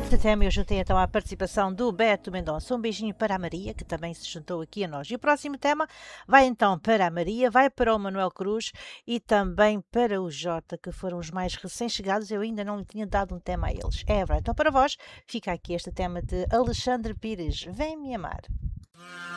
Este tema eu juntei então à participação do Beto Mendonça. Um beijinho para a Maria, que também se juntou aqui a nós. E o próximo tema vai então para a Maria, vai para o Manuel Cruz e também para o Jota, que foram os mais recém-chegados. Eu ainda não lhe tinha dado um tema a eles. É verdade. Então para vós fica aqui este tema de Alexandre Pires. Vem-me amar.